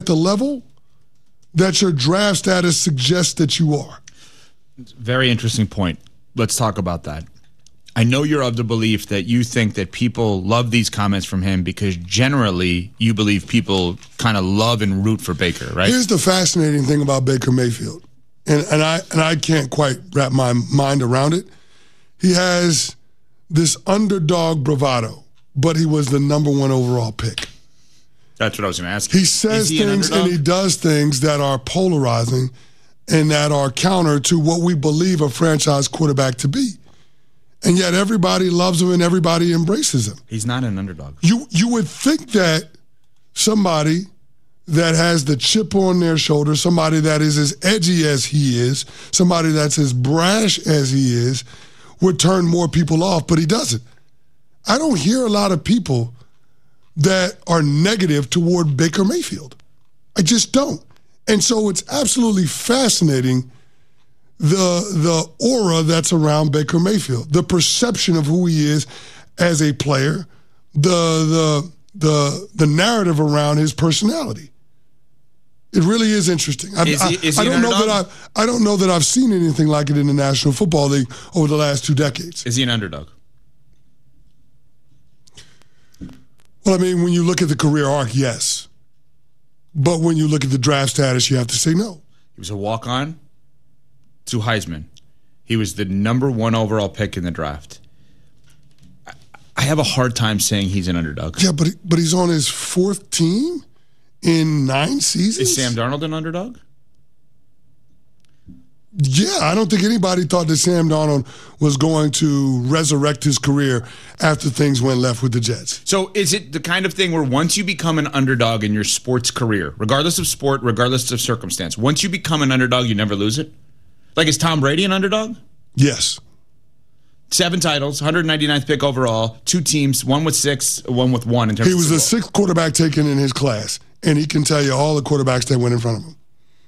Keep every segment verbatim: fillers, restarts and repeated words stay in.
the level that your draft status suggests that you are. Very interesting point. Let's talk about that. I know you're of the belief that you think that people love these comments from him because generally you believe people kind of love and root for Baker, right? Here's the fascinating thing about Baker Mayfield, and, and I and I can't quite wrap my mind around it. He has this underdog bravado, but he was the number one overall pick. That's what I was going to ask. He says he things and he does things that are polarizing and that are counter to what we believe a franchise quarterback to be. And yet everybody loves him and everybody embraces him. He's not an underdog. You you would think that somebody that has the chip on their shoulder, somebody that is as edgy as he is, somebody that's as brash as he is, would turn more people off, but he doesn't. I don't hear a lot of people that are negative toward Baker Mayfield. I just don't. And so it's absolutely fascinating the the aura that's around Baker Mayfield, the perception of who he is as a player, the the the the narrative around his personality. It really is interesting. I, is he, is he I, I don't an know underdog? that I I don't know that I've seen anything like it in the National Football League over the last two decades. Is he an underdog? Well, I mean, when you look at the career arc, yes. But when you look at the draft status, you have to say no. He was a walk-on to Heisman. He was the number one overall pick in the draft. I, I have a hard time saying he's an underdog. Yeah, but but he's on his fourth team in nine seasons? Is Sam Darnold an underdog? Yeah, I don't think anybody thought that Sam Darnold was going to resurrect his career after things went left with the Jets. So is it the kind of thing where once you become an underdog in your sports career, regardless of sport, regardless of circumstance, once you become an underdog, you never lose it? Like, is Tom Brady an underdog? Yes. Seven titles, one hundred ninety-ninth pick overall, two teams, one with six, one with one in terms He of was the sixth quarterback taken in his class, and he can tell you all the quarterbacks that went in front of him.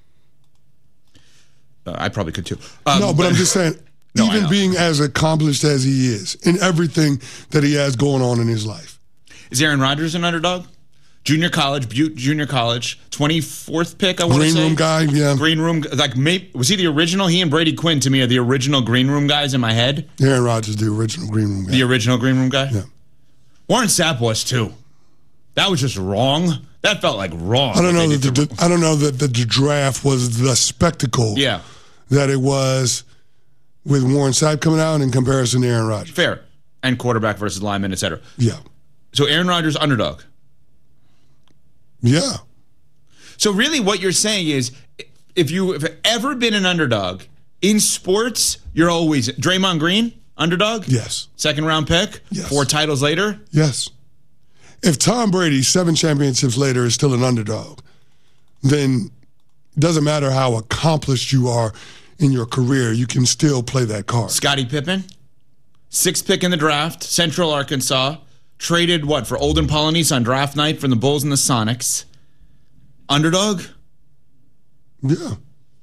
Uh, I probably could too. Um, no, but, but I'm just saying, no, even being as accomplished as he is in everything that he has going on in his life. Is Aaron Rodgers an underdog? Junior college, Butte Junior College, twenty-fourth pick, I want to say. Green room guy, yeah. Green room, like, maybe, was he the original? He and Brady Quinn, to me, are the original green room guys in my head. Aaron Rodgers, the original green room guy. The original green room guy? Yeah. Warren Sapp was, too. That was just wrong. That felt like wrong. I don't know that the, I don't know that the draft was the spectacle yeah. that it was with Warren Sapp coming out in comparison to Aaron Rodgers. Fair. And quarterback versus lineman, et cetera. Yeah. So Aaron Rodgers, underdog. Yeah. So really what you're saying is if you've ever been an underdog in sports, you're always Draymond Green, underdog? Yes. Second round pick? Yes. Four titles later? Yes. If Tom Brady, seven championships later, is still an underdog, then it doesn't matter how accomplished you are in your career, you can still play that card. Scottie Pippen, sixth pick in the draft, Central Arkansas, traded what, for Olden Polynice on draft night from the Bulls and the Sonics. Underdog? Yeah.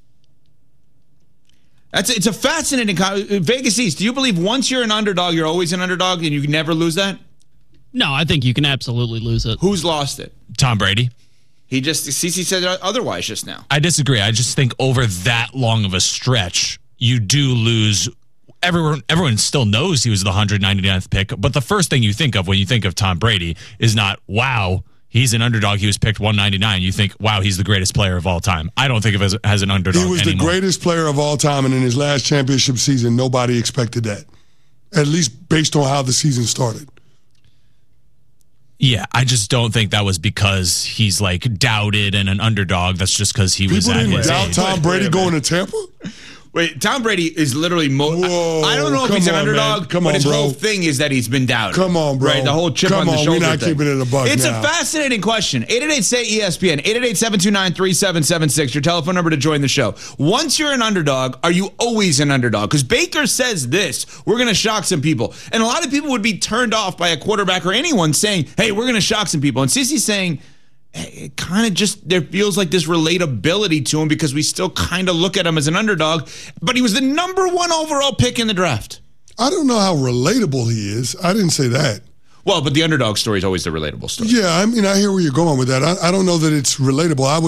That's it's a fascinating Vegas East. Do you believe once you're an underdog, you're always an underdog and you can never lose that? No, I think you can absolutely lose it. Who's lost it? Tom Brady. He just, Cece said otherwise just now. I disagree. I just think over that long of a stretch, you do lose. Everyone, everyone still knows he was the one hundred ninety-ninth pick, but the first thing you think of when you think of Tom Brady is not, wow, he's an underdog, he was picked one ninety-nine. You think, wow, he's the greatest player of all time. I don't think of him as, as an underdog He was anymore. the greatest player of all time, and in his last championship season, nobody expected that, at least based on how the season started. Yeah, I just don't think that was because he's like doubted and an underdog. That's just because he was People at didn't his doubt age. Tom Brady going to Tampa? Wait, Tom Brady is literally... Mo- Whoa, I don't know if come he's an on, underdog, man. Come but on, his bro. whole thing is that he's been doubted. Come on, bro. Right, the whole chip Come on the on, shoulder we're not thing. keeping it a buck It's now. a fascinating question. eight eight eight, S A Y, E S P N, eight eight eight, seven two nine, three seven seven six, your telephone number to join the show. Once you're an underdog, are you always an underdog? Because Baker says this, we're going to shock some people. And a lot of people would be turned off by a quarterback or anyone saying, hey, we're going to shock some people. And Sissy's saying... it kind of just, there feels like this relatability to him because we still kind of look at him as an underdog, but he was the number one overall pick in the draft. I don't know how relatable he is. I didn't say that. Well, but the underdog story is always the relatable story. Yeah, I mean, I hear where you're going with that. I, I don't know that it's relatable. I would